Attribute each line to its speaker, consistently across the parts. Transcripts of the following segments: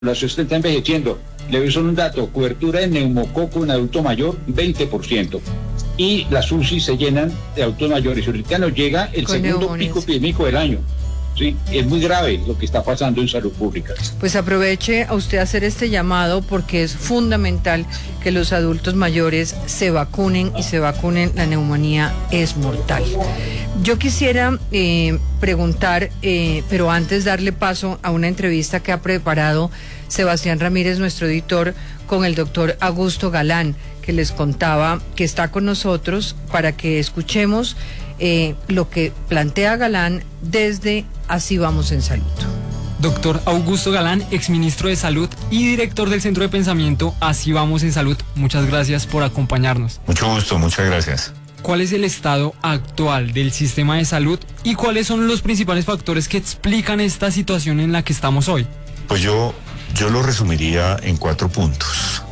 Speaker 1: población está envejeciendo. Le doy solo un dato: cobertura de neumococo en adulto mayor, 20%. Y las UCI se llenan de adultos mayores. Ahorita nos llega el segundo pico epidémico del año. Sí, es muy grave lo que está pasando en salud pública.
Speaker 2: Pues aproveche a usted hacer este llamado, porque es fundamental que los adultos mayores se vacunen y se vacunen. La neumonía es mortal. Yo quisiera preguntar, pero antes darle paso a una entrevista que ha preparado Sebastián Ramírez, nuestro editor, con el doctor Augusto Galán, que les contaba que está con nosotros para que escuchemos lo que plantea Galán desde Así Vamos en Salud.
Speaker 3: Doctor Augusto Galán, exministro de Salud y director del Centro de Pensamiento Así Vamos en Salud, muchas gracias por acompañarnos.
Speaker 4: Mucho gusto, muchas gracias.
Speaker 3: ¿Cuál es el estado actual del sistema de salud y cuáles son los principales factores que explican esta situación en la que estamos hoy?
Speaker 4: Pues yo lo resumiría en 4 puntos.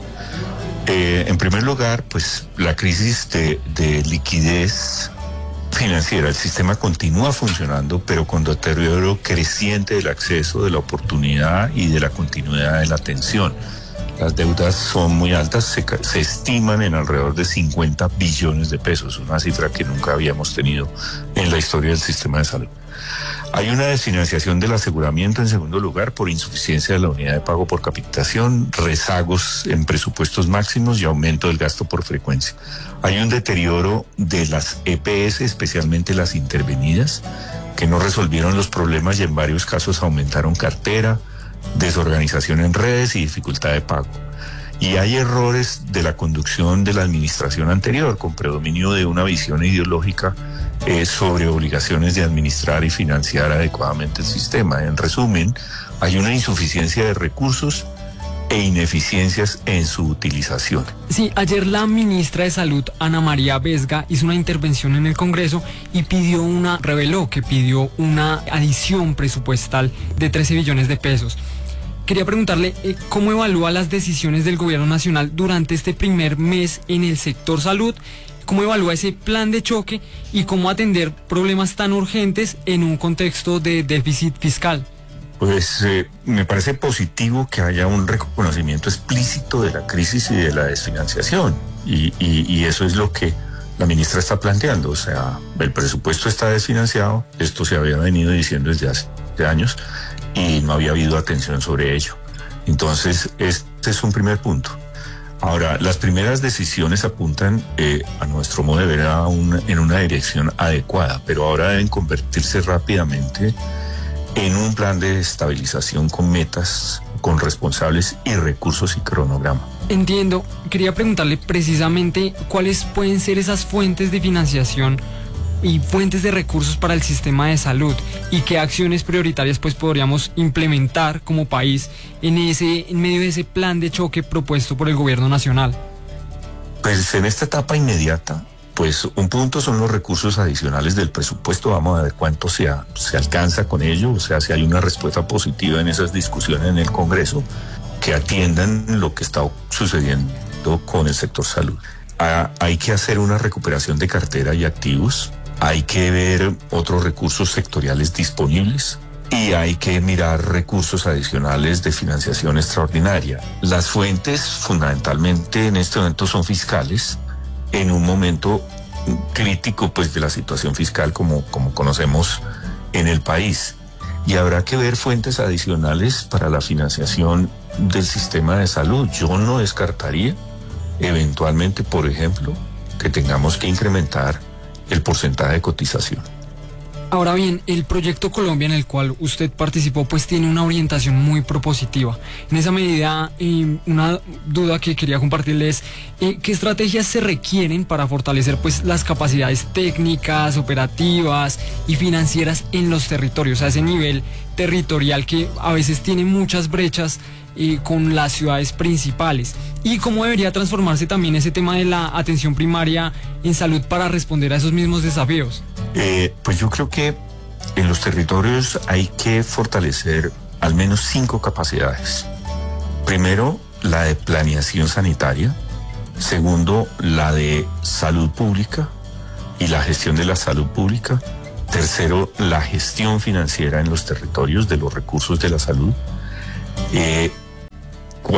Speaker 4: En primer lugar, pues la crisis de liquidez financiera. El sistema continúa funcionando, pero con deterioro creciente del acceso, de la oportunidad y de la continuidad de la atención. Las deudas son muy altas, se estiman en alrededor de 50 billones de pesos, una cifra que nunca habíamos tenido en la historia del sistema de salud. Hay una desfinanciación del aseguramiento, en segundo lugar, por insuficiencia de la unidad de pago por capitación, rezagos en presupuestos máximos y aumento del gasto por frecuencia. Hay un deterioro de las EPS, especialmente las intervenidas, que no resolvieron los problemas y en varios casos aumentaron cartera, desorganización en redes y dificultad de pago. Y hay errores de la conducción de la administración anterior, con predominio de una visión ideológica sobre obligaciones de administrar y financiar adecuadamente el sistema. En resumen, hay una insuficiencia de recursos e ineficiencias en su utilización.
Speaker 3: Sí, ayer la ministra de Salud, Ana María Vesga, hizo una intervención en el Congreso y reveló que pidió una adición presupuestal de 13 billones de pesos. Quería preguntarle cómo evalúa las decisiones del gobierno nacional durante este primer mes en el sector salud, cómo evalúa ese plan de choque y cómo atender problemas tan urgentes en un contexto de déficit fiscal.
Speaker 4: Pues me parece positivo que haya un reconocimiento explícito de la crisis y de la desfinanciación, y eso es lo que la ministra está planteando. O sea, el presupuesto está desfinanciado, esto se había venido diciendo desde hace años, y no había habido atención sobre ello. Entonces, este es un primer punto. Ahora, las primeras decisiones apuntan, a nuestro modo de ver, en una dirección adecuada, pero ahora deben convertirse rápidamente en un plan de estabilización con metas, con responsables y recursos y cronograma.
Speaker 3: Entiendo. Quería preguntarle precisamente cuáles pueden ser esas fuentes de financiación y fuentes de recursos para el sistema de salud y qué acciones prioritarias pues podríamos implementar como país en medio de ese plan de choque propuesto por el gobierno nacional.
Speaker 4: Pues en esta etapa inmediata, pues un punto son los recursos adicionales del presupuesto. Vamos a ver cuánto se alcanza con ello, o sea, si hay una respuesta positiva en esas discusiones en el Congreso que atiendan lo que está sucediendo con el sector salud. Hay que hacer una recuperación de cartera y activos. Hay que ver otros recursos sectoriales disponibles y hay que mirar recursos adicionales de financiación extraordinaria. Las fuentes fundamentalmente en este momento son fiscales, en un momento crítico pues de la situación fiscal como conocemos en el país. Y habrá que ver fuentes adicionales para la financiación del sistema de salud. Yo no descartaría eventualmente, por ejemplo, que tengamos que incrementar el porcentaje de cotización.
Speaker 3: Ahora bien, el proyecto Colombia en el cual usted participó pues tiene una orientación muy propositiva. En esa medida, una duda que quería compartirles es ¿qué estrategias se requieren para fortalecer pues las capacidades técnicas, operativas y financieras en los territorios, a ese nivel territorial que a veces tiene muchas brechas con las ciudades principales? ¿Y cómo debería transformarse también ese tema de la atención primaria en salud para responder a esos mismos desafíos?
Speaker 4: Pues yo creo que en los territorios hay que fortalecer al menos 5 capacidades. Primero, la de planeación sanitaria. Segundo, la de salud pública y la gestión de la salud pública. Tercero, la gestión financiera en los territorios de los recursos de la salud.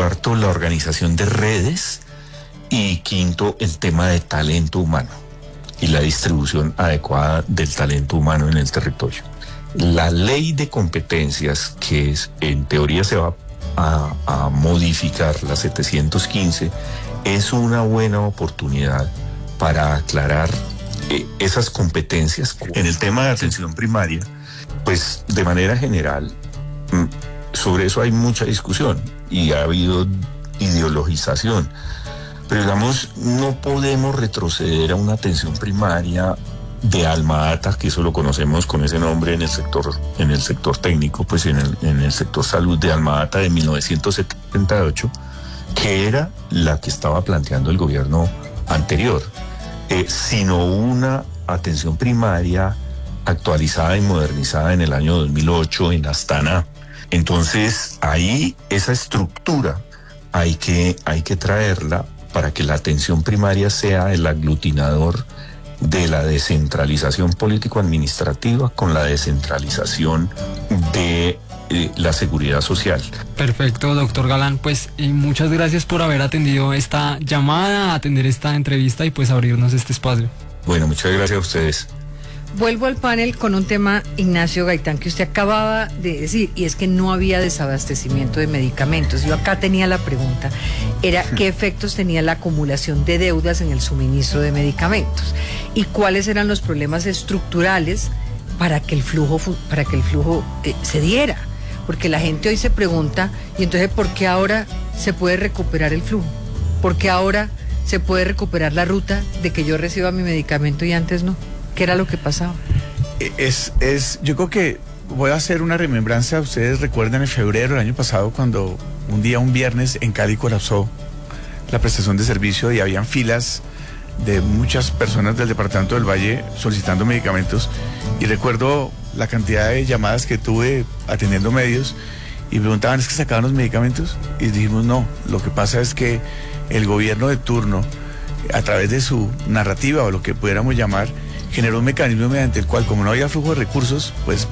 Speaker 4: cuarto, la organización de redes. Y quinto, el tema de talento humano y la distribución adecuada del talento humano en el territorio. La ley de competencias, que en teoría se va a modificar, la 715, es una buena oportunidad para aclarar esas competencias. En el tema de atención primaria, pues de manera general, sobre eso hay mucha discusión y ha habido ideologización. Pero digamos, no podemos retroceder a una atención primaria de alma ata, que eso lo conocemos con ese nombre en el sector técnico, pues en el sector salud, de alma ata de 1978, que era la que estaba planteando el gobierno anterior, sino una atención primaria actualizada y modernizada en el año 2008 en Astana. Entonces ahí esa estructura hay que traerla para que la atención primaria sea el aglutinador de la descentralización político-administrativa con la descentralización de la seguridad social.
Speaker 3: Perfecto, doctor Galán, pues muchas gracias por haber atendido esta llamada, atender esta entrevista y pues abrirnos este espacio.
Speaker 4: Bueno, muchas gracias a ustedes.
Speaker 2: Vuelvo al panel con un tema, Ignacio Gaitán, que usted acababa de decir, y es que no había desabastecimiento de medicamentos. Yo acá tenía la pregunta, era qué efectos tenía la acumulación de deudas en el suministro de medicamentos y cuáles eran los problemas estructurales para que el flujo se diera. Porque la gente hoy se pregunta, y entonces, ¿por qué ahora se puede recuperar el flujo? ¿Por qué ahora se puede recuperar la ruta de que yo reciba mi medicamento y antes no? ¿Qué era lo que pasaba?
Speaker 5: Yo creo que voy a hacer una remembranza. Ustedes recuerdan en febrero del año pasado cuando un viernes en Cali colapsó la prestación de servicio y habían filas de muchas personas del departamento del Valle solicitando medicamentos, y recuerdo la cantidad de llamadas que tuve atendiendo medios y preguntaban, ¿es que sacaban los medicamentos? Y dijimos, no, lo que pasa es que el gobierno de turno, a través de su narrativa o lo que pudiéramos llamar, generó un mecanismo mediante el cual, como no había flujo de recursos, pues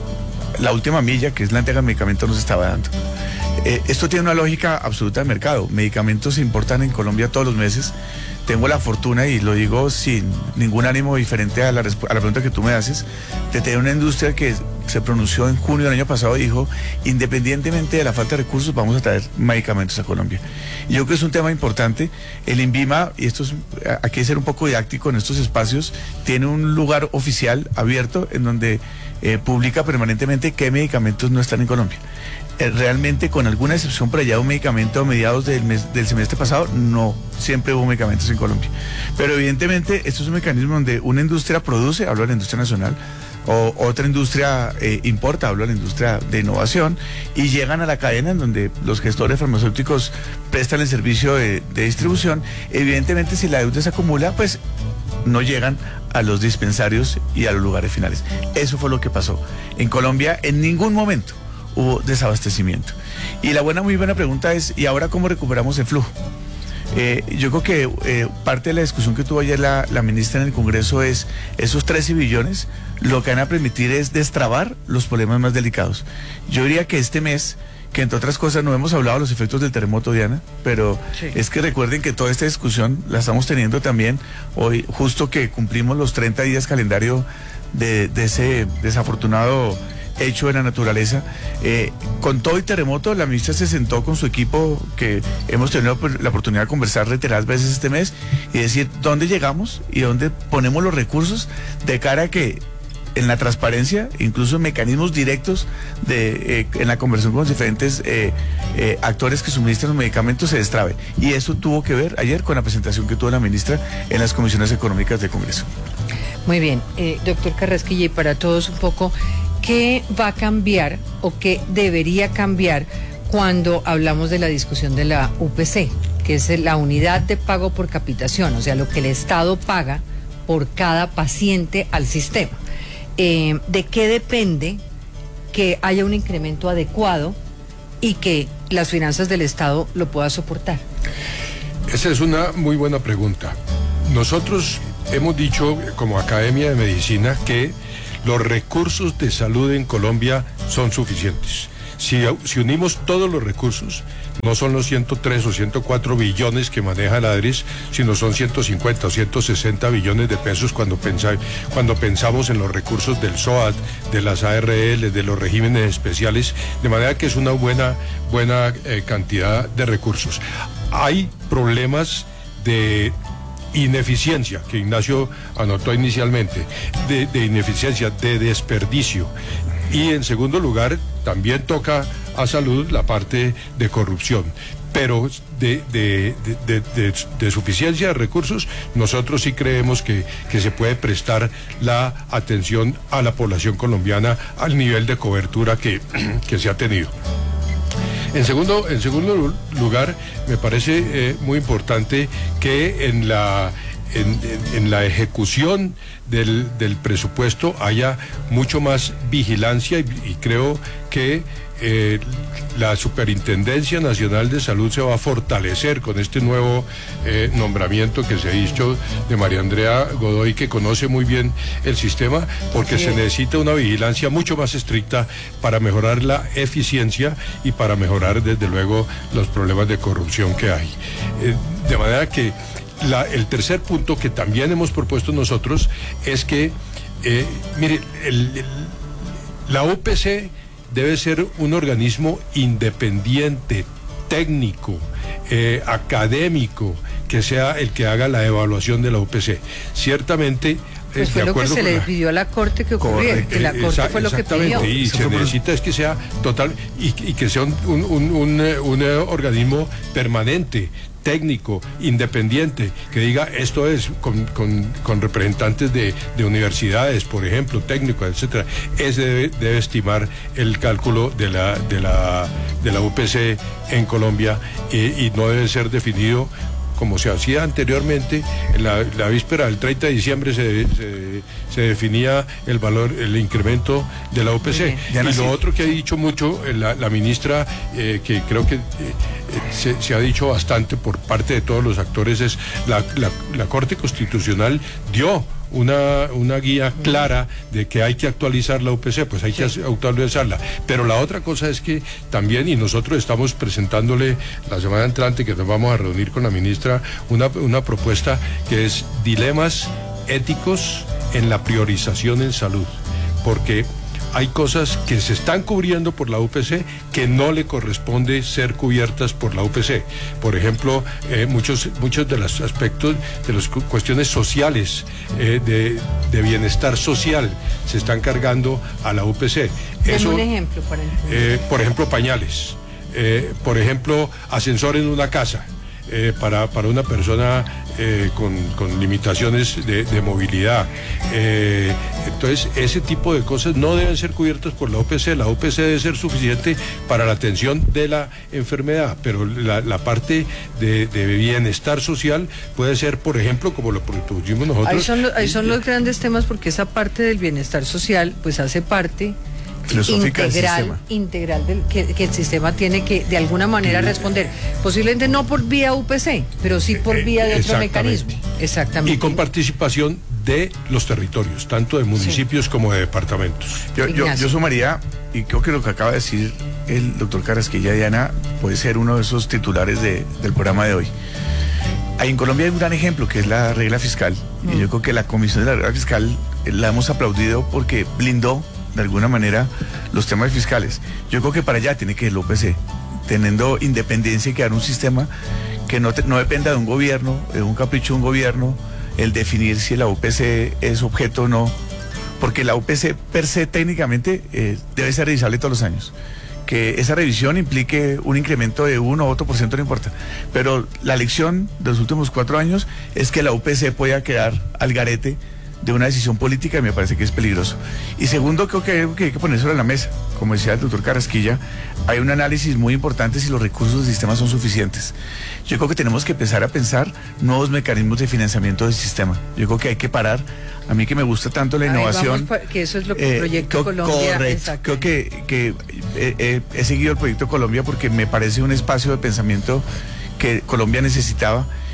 Speaker 5: la última milla, que es la entrega de medicamentos, no se estaba dando. Esto tiene una lógica absoluta de mercado. Medicamentos se importan en Colombia todos los meses. Tengo la fortuna, y lo digo sin ningún ánimo diferente a la pregunta que tú me haces, de tener una industria que se pronunció en junio del año pasado y dijo, independientemente de la falta de recursos, vamos a traer medicamentos a Colombia. Y yo creo que es un tema importante. El INVIMA, y hay que ser un poco didáctico en estos espacios, tiene un lugar oficial abierto en donde publica permanentemente qué medicamentos no están en Colombia. Realmente, con alguna excepción, por allá un medicamento a mediados del semestre pasado, no siempre hubo medicamentos en Colombia. Pero evidentemente esto es un mecanismo donde una industria produce, hablo de la industria nacional, o otra industria importa, hablo de la industria de innovación, y llegan a la cadena en donde los gestores farmacéuticos prestan el servicio de distribución. Evidentemente, si la deuda se acumula, pues no llegan a los dispensarios y a los lugares finales. Eso fue lo que pasó. En Colombia, en ningún momento hubo desabastecimiento. Y la muy buena pregunta es, ¿y ahora cómo recuperamos el flujo? Yo creo que parte de la discusión que tuvo ayer la ministra en el Congreso es, esos 13 billones lo que van a permitir es destrabar los problemas más delicados. Yo diría que este mes, que entre otras cosas no hemos hablado de los efectos del terremoto, Diana, pero sí, es que recuerden que toda esta discusión la estamos teniendo también hoy, justo que cumplimos los 30 días calendario de ese desafortunado hecho de la naturaleza. Con todo el terremoto, la ministra se sentó con su equipo, que hemos tenido la oportunidad de conversar reiteradas veces este mes, y decir dónde llegamos y dónde ponemos los recursos de cara a que en la transparencia, incluso en mecanismos directos en la conversación con los diferentes actores que suministran los medicamentos, se destrabe. Y eso tuvo que ver ayer con la presentación que tuvo la ministra en las comisiones económicas del Congreso.
Speaker 2: Muy bien, doctor Carrasquilla, y para todos un poco, ¿qué va a cambiar o qué debería cambiar cuando hablamos de la discusión de la UPC, que es la unidad de pago por capitación, o sea, lo que el Estado paga por cada paciente al sistema? ¿De qué depende que haya un incremento adecuado y que las finanzas del Estado lo puedan soportar?
Speaker 6: Esa es una muy buena pregunta. Nosotros hemos dicho como Academia de Medicina que los recursos de salud en Colombia son suficientes. Si unimos todos los recursos, no son los 103 o 104 billones que maneja la ADRES, sino son 150 o 160 billones de pesos cuando pensamos en los recursos del SOAT, de las ARL, de los regímenes especiales, de manera que es una buena cantidad de recursos. Hay problemas de ineficiencia, que Ignacio anotó inicialmente, de ineficiencia, de desperdicio. Y en segundo lugar, también toca a salud la parte de corrupción. Pero de suficiencia de recursos, nosotros sí creemos que se puede prestar la atención a la población colombiana al nivel de cobertura que se ha tenido. En segundo lugar, me parece muy importante que en la ejecución del presupuesto haya mucho más vigilancia y creo que la Superintendencia Nacional de Salud se va a fortalecer con este nuevo nombramiento que se ha hecho de María Andrea Godoy, que conoce muy bien el sistema, porque se necesita una vigilancia mucho más estricta para mejorar la eficiencia y para mejorar desde luego los problemas de corrupción que hay. De manera que el tercer punto que también hemos propuesto nosotros es que, mire, la UPC debe ser un organismo independiente, técnico, académico, que sea el que haga la evaluación de la UPC. Ciertamente,
Speaker 2: pues fue lo que se le pidió a la Corte que ocurriera, que la Corte fue lo que pidió.
Speaker 6: Y se necesita es que sea total y que sea un organismo permanente, técnico, independiente, que diga esto es con representantes de universidades, por ejemplo, técnicos, etcétera. Ese debe estimar el cálculo de la UPC en Colombia y no debe ser definido como se hacía anteriormente. En la víspera del 30 de diciembre se definía el valor, el incremento de la UPC. Y lo otro que ha dicho mucho la ministra, que creo que se ha dicho bastante por parte de todos los actores, es la Corte Constitucional dio una guía clara de que hay que actualizar la UPC, pues hay que actualizarla. Pero la otra cosa es que también, y nosotros estamos presentándole la semana entrante, que nos vamos a reunir con la ministra, una propuesta que es dilemas éticos en la priorización en salud, porque hay cosas que se están cubriendo por la UPC que no le corresponde ser cubiertas por la UPC. Por ejemplo, muchos de los aspectos de las cuestiones sociales, de bienestar social, se están cargando a la UPC.
Speaker 2: Eso, un ejemplo,
Speaker 6: por ejemplo, pañales, por ejemplo, ascensor en una casa. Para una persona con limitaciones de movilidad. Entonces, ese tipo de cosas no deben ser cubiertas por la UPC. La UPC debe ser suficiente para la atención de la enfermedad, pero la parte de bienestar social puede ser, por ejemplo, como lo propusimos nosotros.
Speaker 2: Ahí son los grandes temas, porque esa parte del bienestar social pues hace parte integral que el sistema tiene que de alguna manera responder, posiblemente no por vía UPC, pero sí por vía de otro mecanismo. Exactamente.
Speaker 6: Y con participación de los territorios, tanto de municipios como de departamentos.
Speaker 5: Yo sumaría, y creo que lo que acaba de decir el doctor Carrasquilla, Diana, puede ser uno de esos titulares del programa de hoy. En Colombia hay un gran ejemplo que es la regla fiscal, y yo creo que la Comisión de la Regla Fiscal la hemos aplaudido porque blindó de alguna manera los temas fiscales. Yo creo que para allá tiene que ir el OPC, teniendo independencia y crear un sistema que no dependa de un gobierno, de un capricho de un gobierno, el definir si la UPC es objeto o no, porque la UPC per se técnicamente debe ser revisable todos los años. Que esa revisión implique un incremento de 1 o otro % no importa, pero la lección de los últimos 4 años es que la UPC pueda quedar al garete de una decisión política, y me parece que es peligroso. Y segundo, creo que hay que poner sobre la mesa, como decía el doctor Carrasquilla, hay un análisis muy importante si los recursos del sistema son suficientes. Yo creo que tenemos que empezar a pensar nuevos mecanismos de financiamiento del sistema. Yo creo que hay que parar. A mí que me gusta tanto la innovación.
Speaker 2: Que eso es lo que Proyecto Colombia.
Speaker 5: Correcto. Creo que he seguido el Proyecto Colombia porque me parece un espacio de pensamiento que Colombia necesitaba.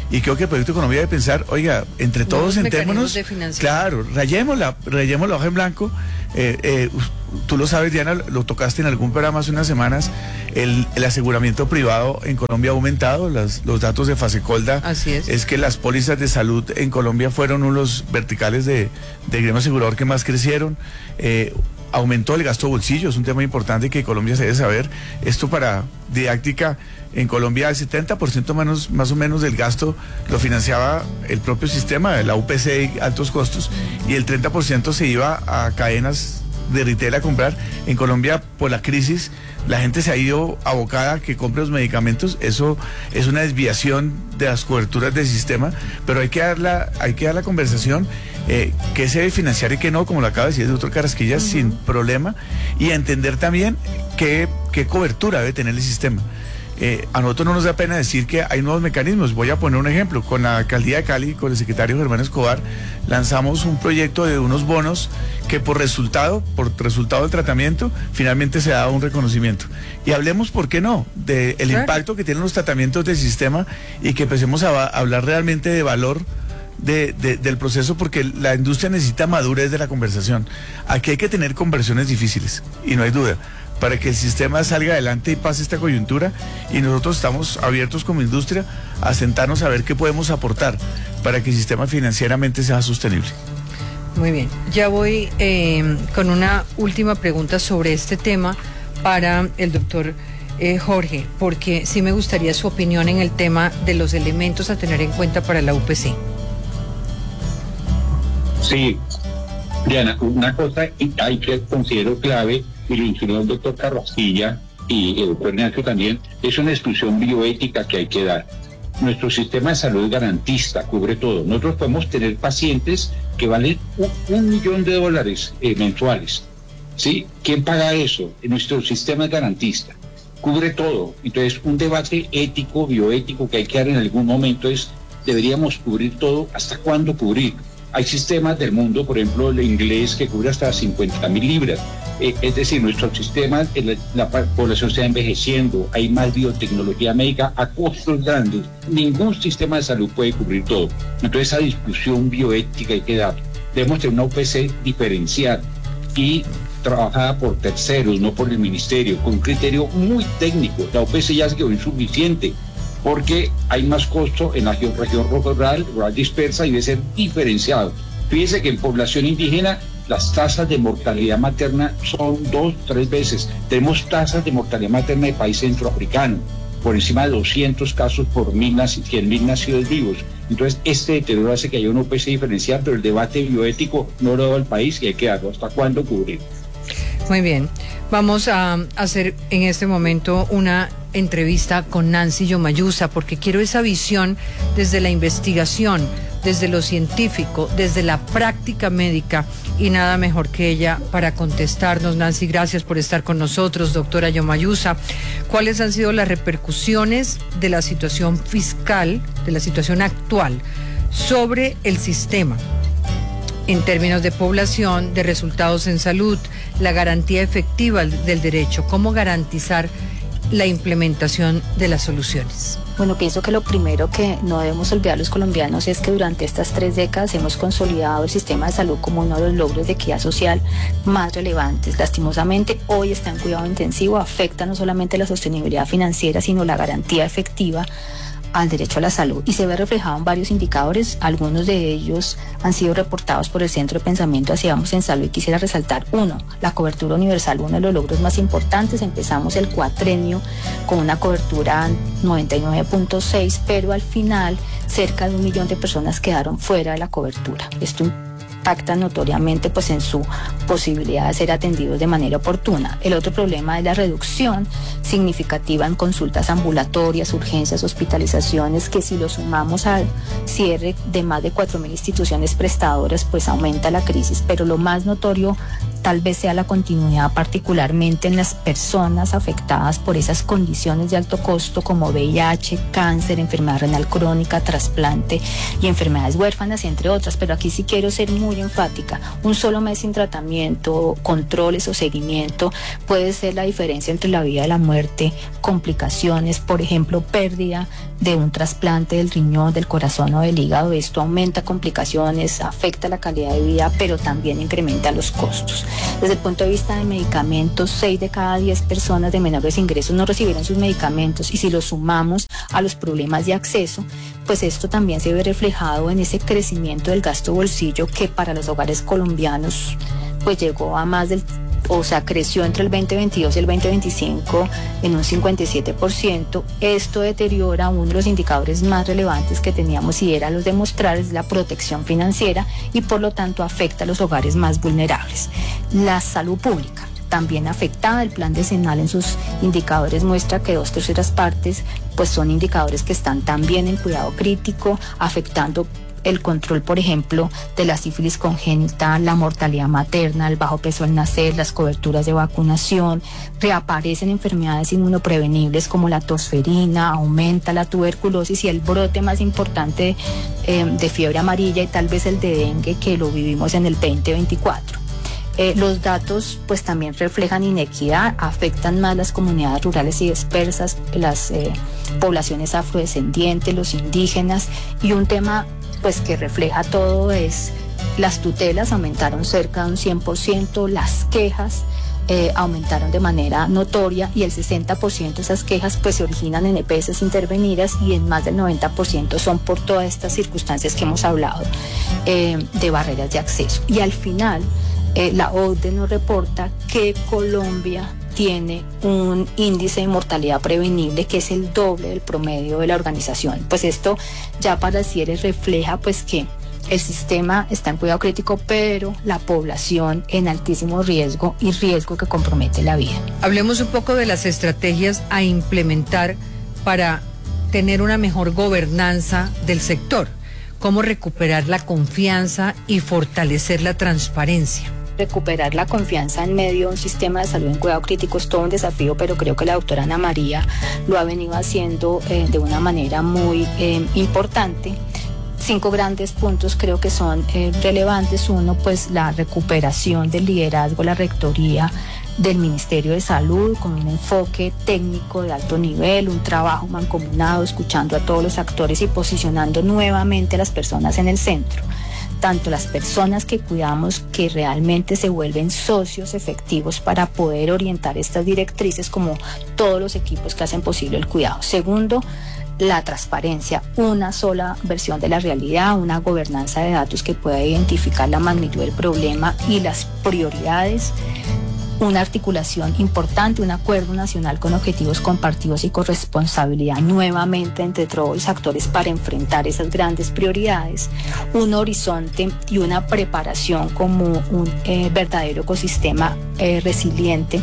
Speaker 5: y creo que el proyecto Colombia debe pensar, oiga, entre todos sentémonos, claro, rayemos la hoja en blanco. Tú lo sabes, Diana, lo tocaste en algún programa hace unas semanas, el aseguramiento privado en Colombia ha aumentado, los datos de Fasecolda,
Speaker 2: así
Speaker 5: es que las pólizas de salud en Colombia fueron uno de los verticales de gremio asegurador que más crecieron. Aumentó el gasto bolsillo, es un tema importante que Colombia se debe saber. Esto para didáctica, en Colombia el 70% más o menos del gasto lo financiaba el propio sistema, la UPC y altos costos, y el 30% se iba a cadenas de retail a comprar. En Colombia, por la crisis, la gente se ha ido abocada a que compre los medicamentos. Eso es una desviación de las coberturas del sistema, pero hay que dar la conversación, qué se debe financiar y qué no, como lo acaba de decir el doctor Carrasquilla, sin problema, y entender también qué cobertura debe tener el sistema. A nosotros no nos da pena decir que hay nuevos mecanismos. Voy a poner un ejemplo. Con la alcaldía de Cali, con el secretario Germán Escobar, lanzamos un proyecto de unos bonos que por resultado del tratamiento, finalmente se da un reconocimiento. Y hablemos, ¿por qué no?, del impacto que tienen los tratamientos del sistema, y que empecemos a hablar realmente de valor del proceso, porque la industria necesita madurez de la conversación. Aquí hay que tener conversiones difíciles, y no hay duda, para que el sistema salga adelante y pase esta coyuntura, y nosotros estamos abiertos como industria a sentarnos a ver qué podemos aportar para que el sistema financieramente sea sostenible.
Speaker 2: Muy bien, ya voy con una última pregunta sobre este tema para el doctor Jorge, porque sí me gustaría su opinión en el tema de los elementos a tener en cuenta para la UPC.
Speaker 1: Sí, Diana, una cosa que considero clave, y lo mencionó el doctor Carrasquilla y el doctor Ignacio también, es una exclusión bioética que hay que dar. Nuestro sistema de salud es garantista, cubre todo. Nosotros podemos tener pacientes que valen $1 millón mensuales. ¿Sí? ¿Quién paga eso? Nuestro sistema es garantista, cubre todo. Entonces, un debate ético, bioético que hay que dar en algún momento es, ¿deberíamos cubrir todo? ¿Hasta cuándo cubrir? Hay sistemas del mundo, por ejemplo, el inglés, que cubre hasta 50.000 libras. Es decir, nuestro sistema, la población está envejeciendo, hay más biotecnología médica a costos grandes. Ningún sistema de salud puede cubrir todo. Entonces, esa discusión bioética hay que dar. Debemos tener una UPC diferenciada y trabajada por terceros, no por el ministerio, con un criterio muy técnico. La UPC ya se quedó insuficiente, porque hay más costo en la región rural dispersa, y debe ser diferenciado. Fíjese que en población indígena las tasas de mortalidad materna son 2-3 veces. Tenemos tasas de mortalidad materna de país centroafricano, por encima de 200 casos por 100.000 nacidos vivos. Entonces, este deterioro hace que haya una UPC diferencial, pero el debate bioético no lo da al país, y hay que darlo. ¿Hasta cuándo cubrir?
Speaker 2: Muy bien, vamos a hacer en este momento una entrevista con Nancy Yomayusa, porque quiero esa visión desde la investigación, desde lo científico, desde la práctica médica, y nada mejor que ella para contestarnos. Nancy, gracias por estar con nosotros. Doctora Yomayusa, ¿cuáles han sido las repercusiones de la situación fiscal, de la situación actual, sobre el sistema en términos de población, de resultados en salud, la garantía efectiva del derecho? ¿Cómo garantizar la implementación de las soluciones?
Speaker 7: Bueno, pienso que lo primero que no debemos olvidar los colombianos es que durante estas 3 décadas hemos consolidado el sistema de salud como uno de los logros de equidad social más relevantes. Lastimosamente, hoy está en cuidado intensivo, afecta no solamente la sostenibilidad financiera, sino la garantía efectiva al derecho a la salud, y se ve reflejado en varios indicadores. Algunos de ellos han sido reportados por el Centro de Pensamiento Hacia Vamos en Salud, y quisiera resaltar uno, la cobertura universal, uno de los logros más importantes. Empezamos el cuatrenio con una cobertura 99.6, pero al final cerca de 1 millón de personas quedaron fuera de la cobertura. Esto impacta notoriamente pues en su posibilidad de ser atendidos de manera oportuna. El otro problema es la reducción significativa en consultas ambulatorias, urgencias, hospitalizaciones, que si lo sumamos al cierre de más de 4.000 instituciones prestadoras, pues aumenta la crisis. Pero lo más notorio tal vez sea la continuidad, particularmente en las personas afectadas por esas condiciones de alto costo como VIH, cáncer, enfermedad renal crónica, trasplante y enfermedades huérfanas, entre otras. Pero aquí sí quiero ser muy enfática: un solo mes sin tratamiento, controles o seguimiento puede ser la diferencia entre la vida y la muerte. Complicaciones, por ejemplo, pérdida de un trasplante del riñón, del corazón o del hígado. Esto aumenta complicaciones, afecta la calidad de vida, pero también incrementa los costos. Desde el punto de vista de medicamentos, 6 de cada 10 personas de menores ingresos no recibieron sus medicamentos, y si lo sumamos a los problemas de acceso, pues esto también se ve reflejado en ese crecimiento del gasto bolsillo que para los hogares colombianos pues llegó a creció entre el 2022 y el 2025 en un 57%. Esto deteriora uno de los indicadores más relevantes que teníamos, y era los de mostrar la protección financiera, y por lo tanto afecta a los hogares más vulnerables. La salud pública también afectada. El plan decenal en sus indicadores muestra que 2/3 partes pues son indicadores que están también en cuidado crítico, afectando el control, por ejemplo, de la sífilis congénita, la mortalidad materna, el bajo peso al nacer, las coberturas de vacunación. Reaparecen enfermedades inmunoprevenibles como la tosferina, aumenta la tuberculosis y el brote más importante de fiebre amarilla, y tal vez el de dengue, que lo vivimos en el 2024. Los datos pues también reflejan inequidad, afectan más las comunidades rurales y dispersas, las poblaciones afrodescendientes, los indígenas, y un tema pues que refleja todo es las tutelas aumentaron cerca de un 100%, las quejas aumentaron de manera notoria, y el 60% de esas quejas pues se originan en EPS intervenidas, y en más del 90% son por todas estas circunstancias que hemos hablado de barreras de acceso. Y al final la OCDE nos reporta que Colombia tiene un índice de mortalidad prevenible que es el doble del promedio de la organización. Pues esto ya para el cierre refleja pues que el sistema está en cuidado crítico, pero la población en altísimo riesgo, y riesgo que compromete la vida.
Speaker 2: Hablemos un poco de las estrategias a implementar para tener una mejor gobernanza del sector. ¿Cómo recuperar la confianza y fortalecer la transparencia?
Speaker 7: Recuperar la confianza en medio de un sistema de salud en cuidado crítico es todo un desafío, pero creo que la doctora Ana María lo ha venido haciendo de una manera muy importante. 5 grandes puntos creo que son relevantes. Uno, pues la recuperación del liderazgo, la rectoría del Ministerio de Salud, con un enfoque técnico de alto nivel, un trabajo mancomunado, escuchando a todos los actores y posicionando nuevamente a las personas en el centro. Tanto las personas que cuidamos, que realmente se vuelven socios efectivos para poder orientar estas directrices, como todos los equipos que hacen posible el cuidado. Segundo, la transparencia, una sola versión de la realidad, una gobernanza de datos que pueda identificar la magnitud del problema y las prioridades. Una articulación importante, un acuerdo nacional con objetivos compartidos y corresponsabilidad nuevamente entre todos los actores para enfrentar esas grandes prioridades, un horizonte y una preparación como un verdadero ecosistema resiliente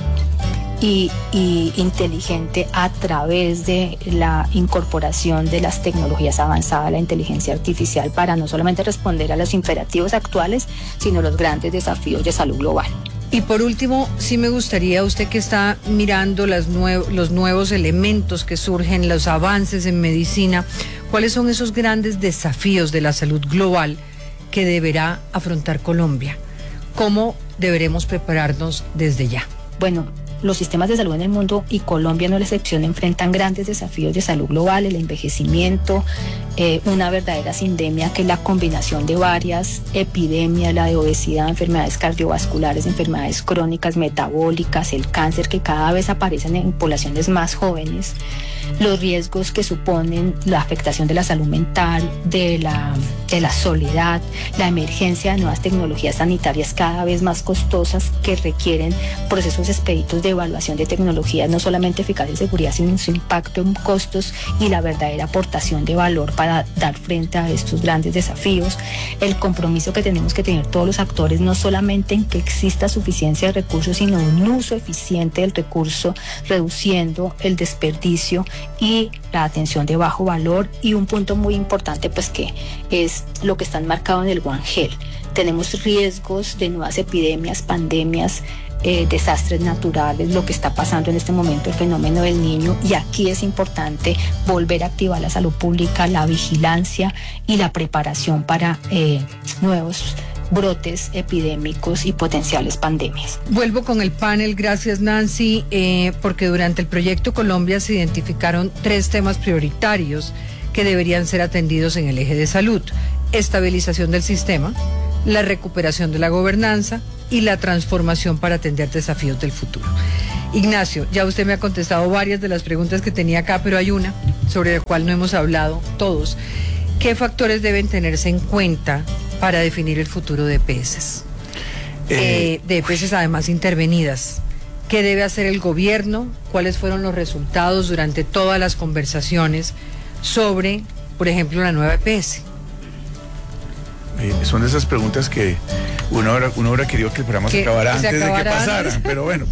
Speaker 7: y inteligente a través de la incorporación de las tecnologías avanzadas, la inteligencia artificial, para no solamente responder a los imperativos actuales, sino los grandes desafíos de salud global.
Speaker 2: Y por último, sí me gustaría, usted que está mirando los nuevos elementos que surgen, los avances en medicina, ¿cuáles son esos grandes desafíos de la salud global que deberá afrontar Colombia? ¿Cómo deberemos prepararnos desde ya?
Speaker 7: Bueno, los sistemas de salud en el mundo, y Colombia no es la excepción, enfrentan grandes desafíos de salud global: el envejecimiento, una verdadera sindemia que es la combinación de varias epidemias, la de obesidad, enfermedades cardiovasculares, enfermedades crónicas, metabólicas, el cáncer, que cada vez aparecen en poblaciones más jóvenes, los riesgos que suponen la afectación de la salud mental, de la soledad, la emergencia de nuevas tecnologías sanitarias cada vez más costosas que requieren procesos expeditos de evaluación de tecnologías no solamente eficaces en seguridad, sino en su impacto en costos y la verdadera aportación de valor para dar frente a estos grandes desafíos. El compromiso que tenemos que tener todos los actores, no solamente en que exista suficiencia de recursos, sino un uso eficiente del recurso, reduciendo el desperdicio y la atención de bajo valor, y un punto muy importante pues que es lo que está enmarcado en el One Health. Tenemos riesgos de nuevas epidemias, pandemias, desastres naturales, lo que está pasando en este momento, el fenómeno del Niño, y aquí es importante volver a activar la salud pública, la vigilancia y la preparación para nuevos brotes epidémicos y potenciales pandemias.
Speaker 2: Vuelvo con el panel, gracias Nancy, porque durante el proyecto Colombia se identificaron 3 temas prioritarios que deberían ser atendidos en el eje de salud: estabilización del sistema, la recuperación de la gobernanza y la transformación para atender desafíos del futuro. Ignacio, ya usted me ha contestado varias de las preguntas que tenía acá, pero hay una sobre la cual no hemos hablado todos. ¿Qué factores deben tenerse en cuenta para definir el futuro de EPS? De EPS además intervenidas. ¿Qué debe hacer el gobierno? ¿Cuáles fueron los resultados durante todas las conversaciones sobre, por ejemplo, la nueva EPS?
Speaker 5: Son de esas preguntas que uno hubiera querido que el programa se acabara antes de que pasaran, pero bueno,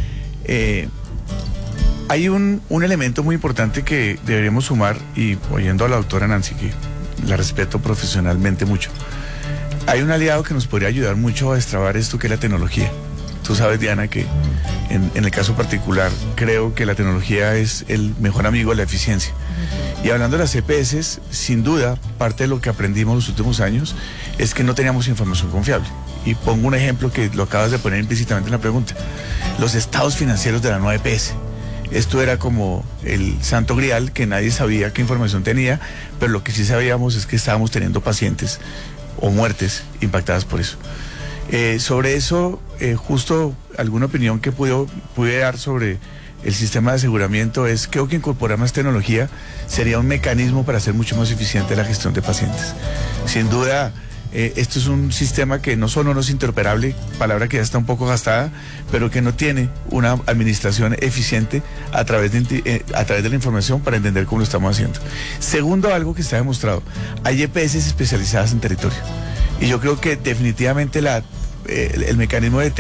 Speaker 5: hay un elemento muy importante que deberíamos sumar, y oyendo a la doctora Nancy, que la respeto profesionalmente mucho, hay un aliado que nos podría ayudar mucho a destrabar esto, que es la tecnología. Tú sabes, Diana, que en el caso particular creo que la tecnología es el mejor amigo de la eficiencia. Y hablando de las EPS, sin duda, parte de lo que aprendimos los últimos años es que no teníamos información confiable. Y pongo un ejemplo que lo acabas de poner implícitamente en la pregunta: los estados financieros de la nueva EPS. Esto era como el santo grial, que nadie sabía qué información tenía, pero lo que sí sabíamos es que estábamos teniendo pacientes o muertes impactadas por eso. Sobre eso, justo alguna opinión que pude dar sobre el sistema de aseguramiento es: creo que incorporar más tecnología sería un mecanismo para hacer mucho más eficiente la gestión de pacientes. Sin duda, esto es un sistema que no solo no es interoperable, palabra que ya está un poco gastada, pero que no tiene una administración eficiente a través de la información para entender cómo lo estamos haciendo. Segundo, algo que está demostrado: hay EPS especializadas en territorio. Y yo creo que definitivamente el mecanismo de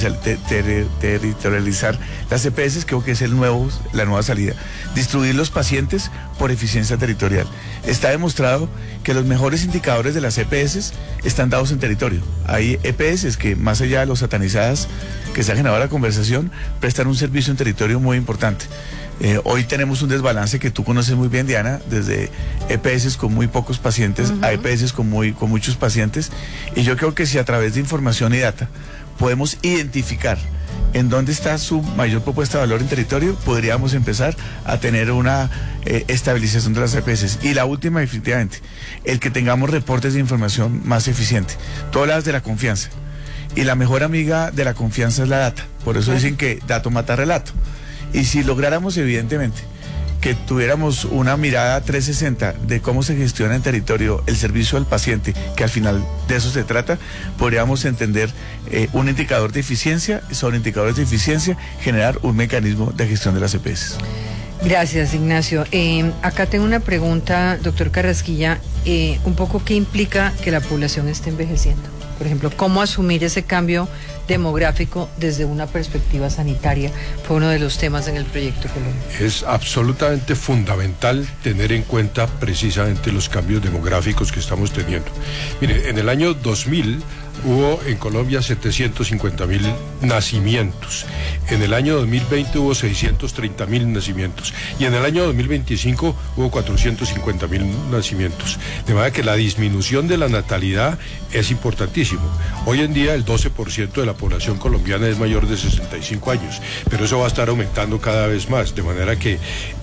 Speaker 5: territorializar las EPS creo que es la nueva salida. Distribuir los pacientes por eficiencia territorial. Está demostrado que los mejores indicadores de las EPS están dados en territorio. Hay EPS que, más allá de los satanizadas que se ha generado la conversación, prestan un servicio en territorio muy importante. Hoy tenemos un desbalance que tú conoces muy bien, Diana, desde EPS con muy pocos pacientes a EPS con muchos pacientes, y yo creo que si a través de información y data podemos identificar en dónde está su mayor propuesta de valor en territorio, podríamos empezar a tener una estabilización de las EPS. Y la última, definitivamente, el que tengamos reportes de información más eficiente. Tú hablas de la confianza, y la mejor amiga de la confianza es la data. Por eso dicen que dato mata relato. Y si lográramos, evidentemente, que tuviéramos una mirada 360 de cómo se gestiona en territorio el servicio al paciente, que al final de eso se trata, podríamos entender un indicador de eficiencia, sobre indicadores de eficiencia, generar un mecanismo de gestión de las EPS.
Speaker 2: Gracias, Ignacio. Acá tengo una pregunta, doctor Carrasquilla, un poco qué implica que la población esté envejeciendo. Por ejemplo, ¿cómo asumir ese cambio demográfico desde una perspectiva sanitaria? Fue uno de los temas en el proyecto Colombia.
Speaker 6: Es absolutamente fundamental tener en cuenta precisamente los cambios demográficos que estamos teniendo. Mire, en el año 2000 hubo en Colombia 750.000 nacimientos. En el año 2020 hubo 630.000 nacimientos. Y en el año 2025 hubo 450.000 nacimientos. De manera que la disminución de la natalidad es importantísimo. Hoy en día el 12% de la población colombiana es mayor de 65 años, pero eso va a estar aumentando cada vez más. De manera que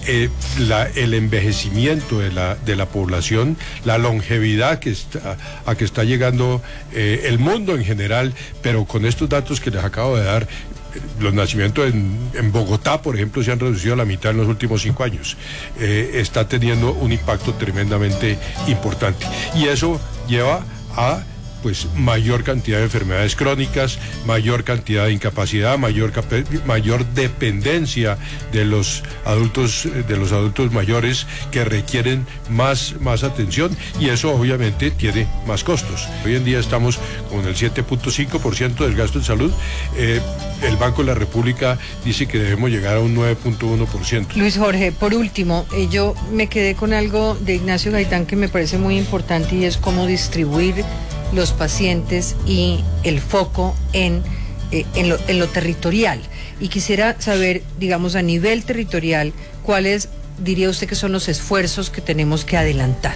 Speaker 6: el envejecimiento de la población, la longevidad a que está llegando el mundo en general, pero con estos datos que les acabo de dar, los nacimientos en Bogotá, por ejemplo, se han reducido a la mitad en los últimos 5 años. Está teniendo un impacto tremendamente importante. Y eso lleva a pues mayor cantidad de enfermedades crónicas, mayor cantidad de incapacidad, mayor dependencia de los adultos mayores, que requieren más atención, y eso obviamente tiene más costos. Hoy en día estamos con el 7.5% del gasto en salud. El Banco de la República dice que debemos llegar a un 9.1%.
Speaker 2: Luis Jorge, por último, yo me quedé con algo de Ignacio Gaitán que me parece muy importante, y es cómo distribuir los pacientes y el foco en lo territorial. Y quisiera saber, digamos, a nivel territorial, cuáles diría usted que son los esfuerzos que tenemos que adelantar.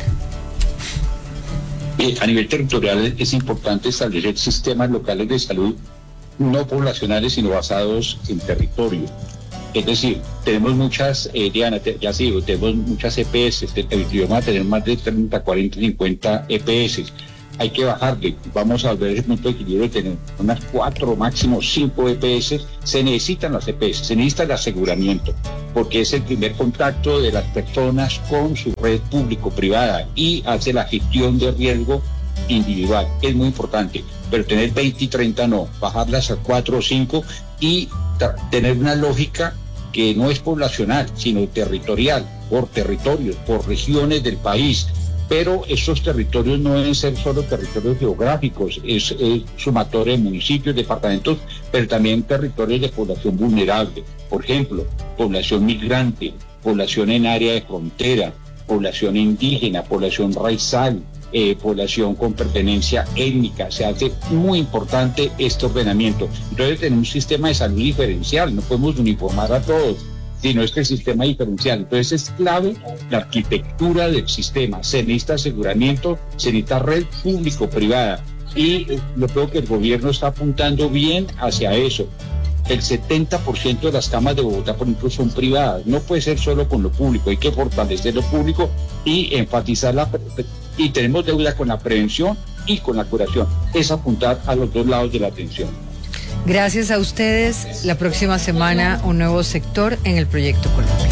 Speaker 1: A nivel territorial es importante establecer sistemas locales de salud no poblacionales, sino basados en territorio. Es decir, tenemos muchas, Diana, ya sigo, tenemos muchas EPS, vamos a tener más de 30, 40, 50 EPS. Hay que bajarle, vamos a ver ese punto de equilibrio de tener unas 4, máximo 5 EPS. Se necesitan las EPS, se necesita el aseguramiento, porque es el primer contacto de las personas con su red público-privada y hace la gestión de riesgo individual. Es muy importante, pero tener 20 y 30 no, bajarlas a 4 o 5 y tener una lógica que no es poblacional, sino territorial, por territorios, por regiones del país. Pero esos territorios no deben ser solo territorios geográficos, es sumatoria de municipios, departamentos, pero también territorios de población vulnerable. Por ejemplo, población migrante, población en área de frontera, población indígena, población raizal, población con pertenencia étnica. Se hace muy importante este ordenamiento. Entonces tenemos un sistema de salud diferencial, no podemos uniformar a todos, sino es que el sistema diferencial. Entonces es clave la arquitectura del sistema. Se necesita aseguramiento, se necesita red público-privada, y yo creo que el gobierno está apuntando bien hacia eso. El 70% de las camas de Bogotá, por ejemplo, son privadas. No puede ser solo con lo público, hay que fortalecer lo público y enfatizar y tenemos deuda con la prevención y con la curación. Es apuntar a los dos lados de la atención.
Speaker 2: Gracias a ustedes. La próxima semana un nuevo sector en el Proyecto Colombia.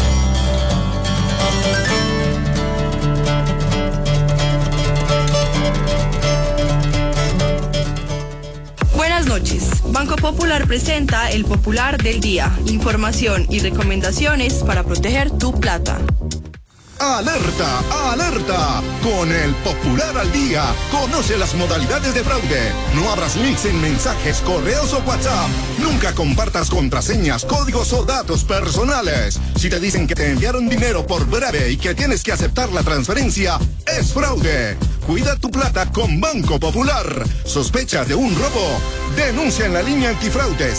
Speaker 8: Buenas noches. Banco Popular presenta el Popular del Día. Información y recomendaciones para proteger tu plata.
Speaker 9: ¡Alerta! ¡Alerta! Con el Popular al Día, conoce las modalidades de fraude. No abras links en mensajes, correos o WhatsApp. Nunca compartas contraseñas, códigos o datos personales. Si te dicen que te enviaron dinero por breve y que tienes que aceptar la transferencia, es fraude. Cuida tu plata con Banco Popular. ¿Sospechas de un robo? Denuncia en la línea antifraude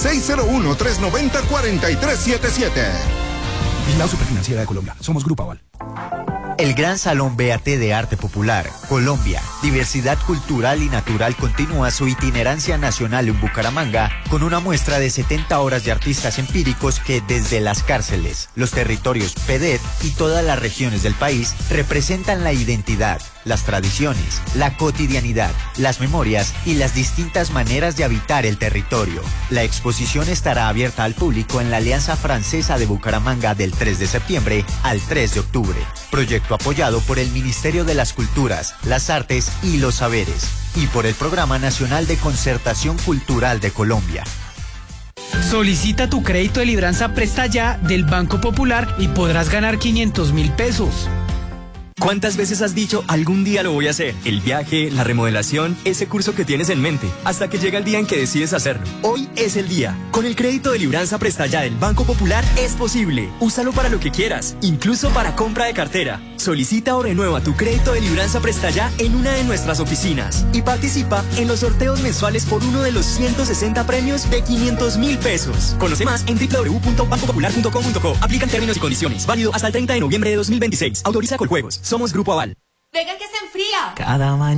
Speaker 9: 601-390-4377.
Speaker 10: Vigilado Superfinanciera de Colombia. Somos Grupo Aval.
Speaker 11: El Gran Salón BAT de Arte Popular, Colombia, Diversidad Cultural y Natural continúa su itinerancia nacional en Bucaramanga con una muestra de 70 obras de artistas empíricos que desde las cárceles, los territorios PEDET y todas las regiones del país representan la identidad, las tradiciones, la cotidianidad, las memorias y las distintas maneras de habitar el territorio. La exposición estará abierta al público en la Alianza Francesa de Bucaramanga del 3 de septiembre al 3 de octubre. Proyecto apoyado por el Ministerio de las Culturas, las Artes y los Saberes y por el Programa Nacional de Concertación Cultural de Colombia.
Speaker 12: Solicita tu crédito de libranza Presta Ya del Banco Popular y podrás ganar 500.000 pesos.
Speaker 13: ¿Cuántas veces has dicho algún día lo voy a hacer? El viaje, la remodelación, ese curso que tienes en mente, hasta que llega el día en que decides hacerlo. Hoy es el día. Con el crédito de libranza Presta Ya del Banco Popular es posible. Úsalo para lo que quieras, incluso para compra de cartera. Solicita o renueva tu crédito de libranza Presta Ya en una de nuestras oficinas y participa en los sorteos mensuales por uno de los 160 premios de 500.000 pesos. Conoce más en www.bancopopular.com.co. Aplican términos y condiciones. Válido hasta el 30 de noviembre de 2026. Autoriza Coljuegos. Somos Grupo Aval.
Speaker 14: Venga que se enfría.
Speaker 11: Cada mañana.